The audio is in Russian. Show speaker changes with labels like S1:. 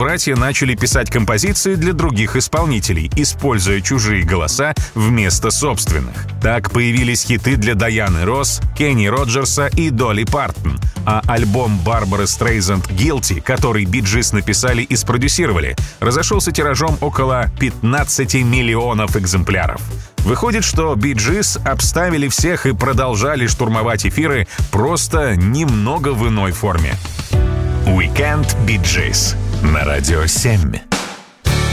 S1: братья начали писать композиции для других исполнителей, используя чужие голоса вместо собственных. Так появились хиты для Дайаны Росс, Кенни Роджерса и Долли Партон, а альбом Барбары Стрейзанд «Guilty», который Bee Gees написали и спродюсировали, разошелся тиражом около 15 миллионов экземпляров. Выходит, что Bee Gees обставили всех и продолжали штурмовать эфиры, просто немного в иной форме. Weekend Bee Gees на Радио 7.